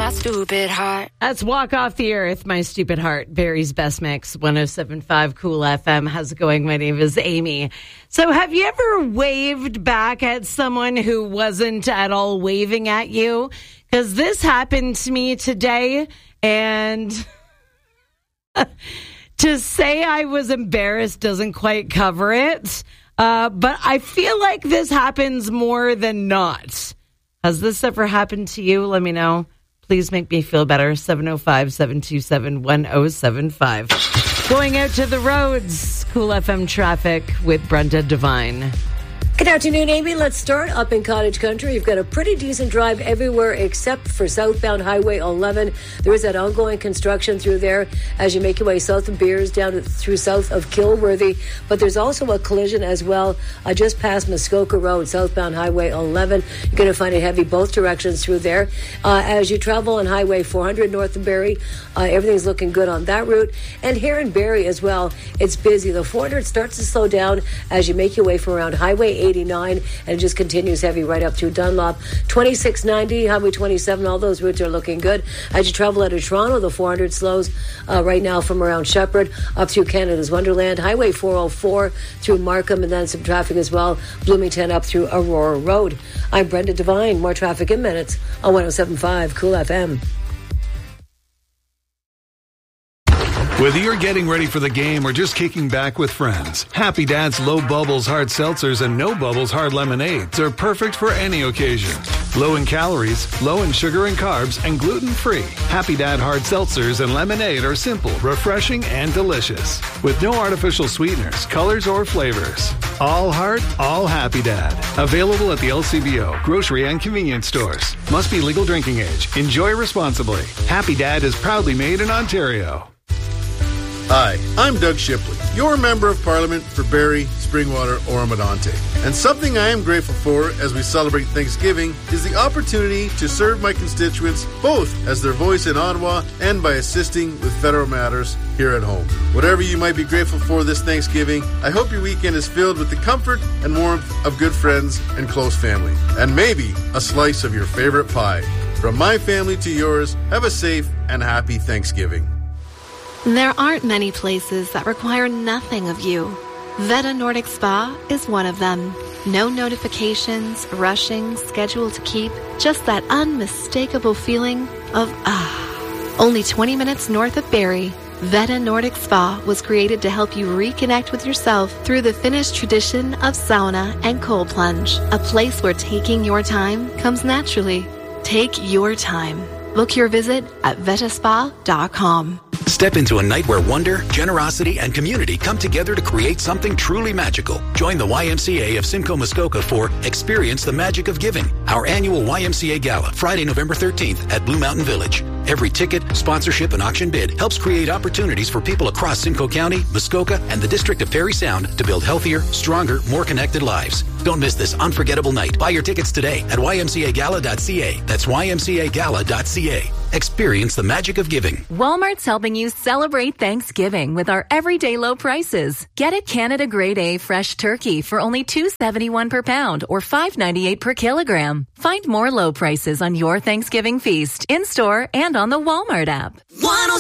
my stupid heart. Let's walk off the earth, my stupid heart. Barry's Best Mix, 107.5 Cool FM. How's it going? My name is Amy. So have you ever waved back at someone who wasn't at all waving at you? Because this happened to me today, and to say I was embarrassed doesn't quite cover it. But I feel like this happens more than not. Has this ever happened to you? Let me know. Please make me feel better. 705-727-1075. Going out to the roads. Cool FM traffic with Brenda Devine. Good afternoon, Amy. Let's start up in Cottage Country. You've got a pretty decent drive everywhere except for southbound Highway 11. There is that ongoing construction through there as you make your way south of Beers down through south of Kilworthy. But there's also a collision as well just past Muskoka Road, southbound Highway 11. You're going to find it heavy both directions through there. As you travel on Highway 400 north of Barrie, everything's looking good on that route. And here in Barrie as well, it's busy. The 400 starts to slow down as you make your way from around Highway 89, and it just continues heavy right up through Dunlop. 2690, Highway 27, all those routes are looking good. As you travel out of Toronto, the 400 slows right now from around Shepherd up through Canada's Wonderland. Highway 404 through Markham, and then some traffic as well. Bloomington up through Aurora Road. I'm Brenda Devine. More traffic in minutes on 107.5 Cool FM. Whether you're getting ready for the game or just kicking back with friends, Happy Dad's Low Bubbles Hard Seltzers and No Bubbles Hard Lemonades are perfect for any occasion. Low in calories, low in sugar and carbs, and gluten-free. Happy Dad Hard Seltzers and Lemonade are simple, refreshing, and delicious. With no artificial sweeteners, colors, or flavors. All heart, all Happy Dad. Available at the LCBO, grocery, and convenience stores. Must be legal drinking age. Enjoy responsibly. Happy Dad is proudly made in Ontario. Hi, I'm Doug Shipley, your Member of Parliament for Barrie, Springwater, Oromodonte. And something I am grateful for as we celebrate Thanksgiving is the opportunity to serve my constituents both as their voice in Ottawa and by assisting with federal matters here at home. Whatever you might be grateful for this Thanksgiving, I hope your weekend is filled with the comfort and warmth of good friends and close family. And maybe a slice of your favorite pie. From my family to yours, have a safe and happy Thanksgiving. There aren't many places that require nothing of you. Veta Nordic Spa is one of them. No notifications, rushing, schedule to keep, just that unmistakable feeling of Only 20 minutes north of Barrie, Veta Nordic Spa was created to help you reconnect with yourself through the Finnish tradition of sauna and cold plunge. A place where taking your time comes naturally. Take your time. Book your visit at vetaspa.com. Step into a night where wonder, generosity, and community come together to create something truly magical. Join the YMCA of Simcoe Muskoka for Experience the Magic of Giving, our annual YMCA Gala, Friday, November 13th at Blue Mountain Village. Every ticket, sponsorship, and auction bid helps create opportunities for people across Simcoe County, Muskoka, and the District of Parry Sound to build healthier, stronger, more connected lives. Don't miss this unforgettable night. Buy your tickets today at ymcagala.ca. That's ymcagala.ca. Experience the magic of giving. Walmart's helping you celebrate Thanksgiving with our everyday low prices. Get a Canada Grade A fresh turkey for only $2.71 per pound or $5.98 per kilogram. Find more low prices on your Thanksgiving feast in-store and on the Walmart app.